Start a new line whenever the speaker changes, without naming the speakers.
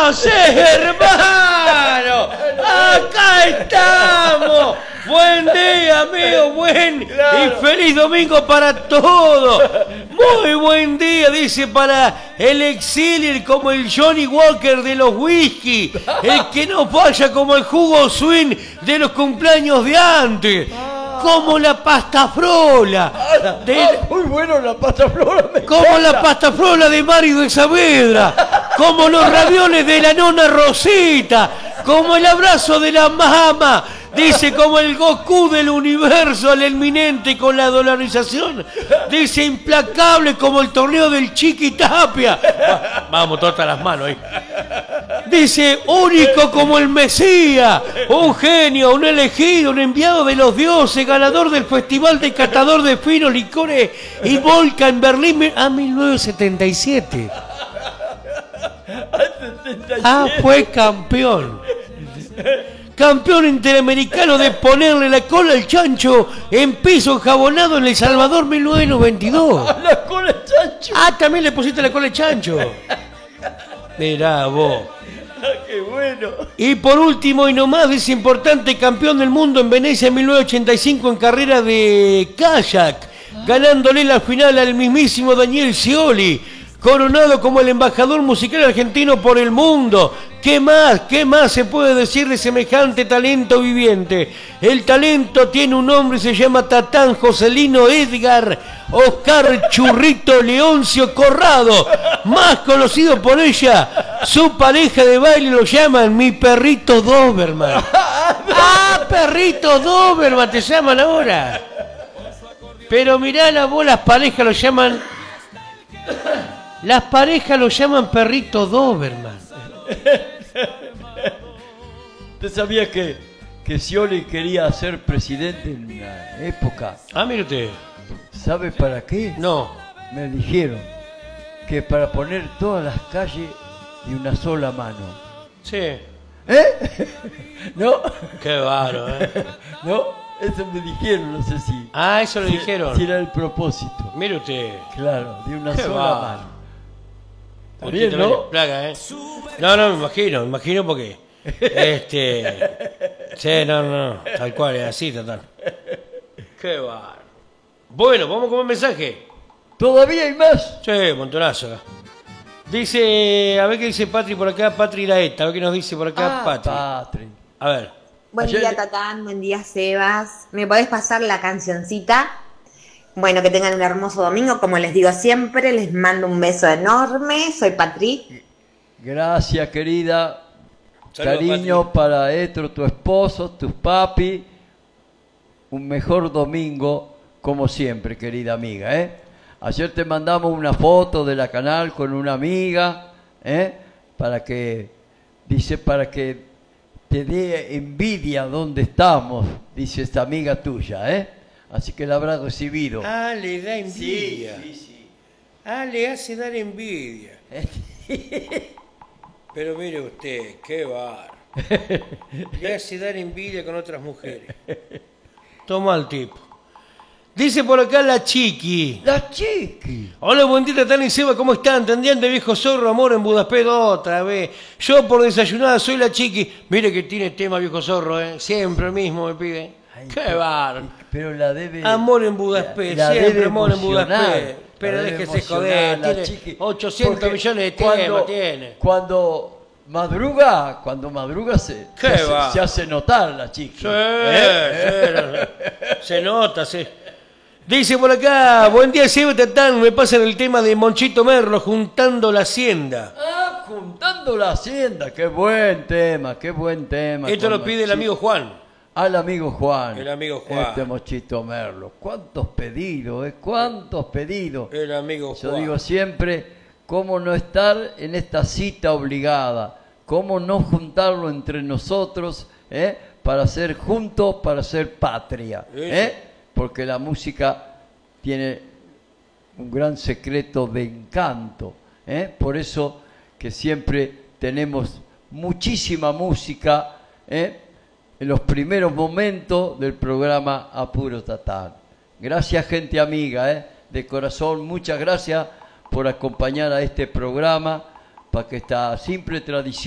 Sí, hermano. Acá estamos. Buen día, amigo. Y feliz domingo para todos. Muy buen día, dice, para el Exilier como el Johnny Walker de los whisky. El que no falla como el jugo swing de los cumpleaños de antes. Como la pasta frola.
Muy bueno la pasta frola.
Como la pasta frola de Mario de Saavedra. Como los ravioles de la nona Rosita. Como el abrazo de la mamá. Dice, como el Goku del universo al eminente con la dolarización. Dice, implacable como el torneo del Chiqui Tapia. Vamos, todas las manos ahí. Dice, único como el Mesías, un genio, un elegido, un enviado de los dioses, ganador del Festival de Catador de Finos Licores y Volca en Berlín a 1977. Fue campeón. Campeón interamericano de ponerle la cola al chancho en piso enjabonado en El Salvador 1992.
La cola al chancho.
También le pusiste la cola al chancho. Mirá vos.
¡Qué bueno!
Y por último y no más, dice, importante campeón del mundo en Venecia en 1985 en carrera de kayak, ganándole la final al mismísimo Daniel Scioli, coronado como el embajador musical argentino por el mundo. ¿Qué más se puede decir de semejante talento viviente? El talento tiene un nombre, se llama Tatán Joselino Edgar Oscar Churrito Leoncio Corrado, más conocido por ella. Su pareja de baile lo llaman mi perrito Doberman. Perrito Doberman te llaman ahora. Pero mirá la voz, las parejas lo llaman... Las parejas lo llaman perrito Doberman.
¿Usted sabía que Scioli quería ser presidente en una época?
Mire usted.
¿Sabe para qué?
No.
Me dijeron que para poner todas las calles de una sola mano.
Sí.
¿No?
Qué bárbaro,
¿No? Eso me dijeron, no sé si...
Eso lo dijeron.
Si era el propósito.
Mire usted.
Claro, de una sola mano.
Está bien, ¿no? Plaga, No, me imagino porque... Sí, no, tal cual, es así, total. Qué bárbaro. Bueno, vamos con un mensaje.
¿Todavía hay más?
Sí, montonazo acá. Dice, a ver qué dice Patri por acá, Patri Laeta, a ver qué nos dice por acá Patri. A ver.
Buen día, Tatán, buen día, Sebas. ¿Me podés pasar la cancioncita? Bueno, que tengan un hermoso domingo, como les digo siempre, les mando un beso enorme, soy Patri.
Gracias, querida.
Saludos,
cariño
Patri.
para Etro, tu esposo, tus papi. Un mejor domingo, como siempre, querida amiga, Ayer te mandamos una foto de la canal con una amiga, para que te dé envidia donde estamos, dice esta amiga tuya, Así que la habrás recibido.
Le da envidia.
Sí.
Le hace dar envidia. Pero mire usted, qué bárbaro. Le hace dar envidia con otras mujeres. Toma el tipo. Dice por acá la Chiqui.
La Chiqui.
Hola, buen día, Tatán y Seba, ¿cómo están? Tendrían de viejo zorro, amor en Budapest otra vez. Yo por desayunada soy la Chiqui. Mire que tiene tema viejo zorro, Siempre el mismo me pide. Qué bárbaro.
Pero la debe...
Amor en Budapest, siempre amor en Budapest. Pero déjese joder, tiene
Chiqui,
800 millones de temas, tiene.
Cuando madruga se hace notar la Chiqui.
Sí, se nota, sí. Dice por acá, buen día, Seba, Tatán, me pasan el tema de Monchito Merlo, Juntando la Hacienda.
Juntando la Hacienda, qué buen tema.
Esto lo pide el amigo Juan.
Al amigo Juan.
El amigo Juan.
Este Monchito Merlo. ¿Cuántos pedidos, ¿Cuántos pedidos?
El amigo Juan.
Yo digo siempre, ¿cómo no estar en esta cita obligada? ¿Cómo no juntarlo entre nosotros, para ser juntos, para ser patria? Porque la música tiene un gran secreto de encanto. Por eso que siempre tenemos muchísima música, en los primeros momentos del programa Apuro Tatán. Gracias, gente amiga, de corazón, muchas gracias por acompañar a este programa, para que esta simple tradición